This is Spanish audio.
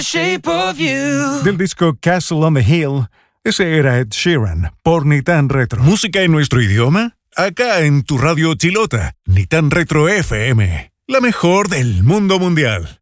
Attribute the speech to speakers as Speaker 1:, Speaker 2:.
Speaker 1: Shape of You.
Speaker 2: Del disco Castle on the Hill, ese era Ed Sheeran, por Ni Tan Retro.
Speaker 3: ¿Música en nuestro idioma? Acá en tu radio chilota, Ni Tan Retro FM, la mejor del mundo mundial.